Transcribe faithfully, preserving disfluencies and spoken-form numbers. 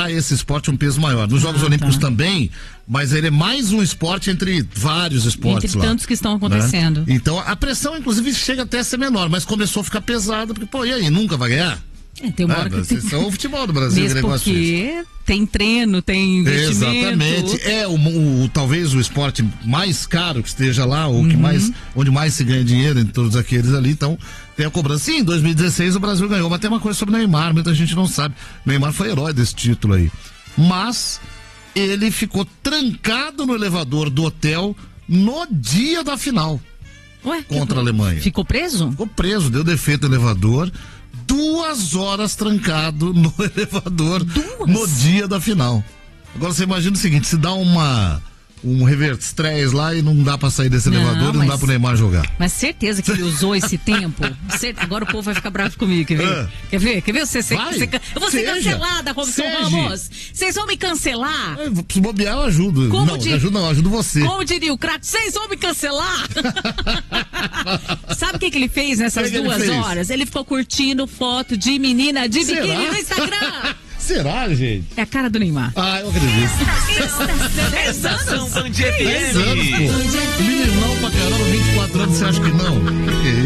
dá esse esporte um peso maior. Nos Jogos ah, Olímpicos tá. também, mas ele é mais um esporte entre vários esportes entre lá. tantos que estão acontecendo. Né? Então a pressão, inclusive, chega até a ser menor, mas começou a ficar pesada, porque, pô, e aí, nunca vai ganhar? É, tem uma hora é, que tem... são o futebol do Brasil. Mesmo porque tem treino, tem investimento. Exatamente. É o, o, o, talvez o esporte mais caro que esteja lá, ou uhum. que mais, onde mais se ganha dinheiro entre todos aqueles ali. Então, tem a cobrança. Sim, em dois mil e dezesseis o Brasil ganhou, mas tem uma coisa sobre o Neymar, muita gente não sabe. O Neymar foi herói desse título aí. Mas ele ficou trancado no elevador do hotel no dia da final. Ué, contra a Alemanha. Ficou preso? Ficou preso, deu defeito no elevador. Duas horas trancado no elevador. Duas? No dia da final. Agora você imagina o seguinte: se dá uma um reverse lá e não dá pra sair desse não, elevador e não dá pro Neymar jogar. Mas certeza que ele usou esse tempo. Agora o povo vai ficar bravo comigo, quer ver? É. Quer ver? Quer ver? Você, você, você, eu vou ser cancelada, Robson Ramos. Vocês vão me cancelar? É, se bobear, eu ajudo. Como não, de... ajudo não, eu ajudo você. Como diria o craque, vocês vão me cancelar? Sabe o que, que ele fez nessas que duas que ele horas? Ele ficou curtindo foto de menina de Será? biquíni no Instagram. Será, gente? É a cara do Neymar. Ah, eu acredito. Estação Band F M. dez anos, pô. Meninão pra caramba, vinte e quatro anos, você acha que não? Que